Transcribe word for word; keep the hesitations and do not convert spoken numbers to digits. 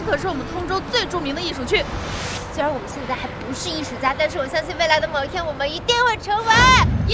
可是我们通州最著名的艺术区。 虽然我们现在还不是艺术家，但是我相信未来的某一天，我们一定会成为。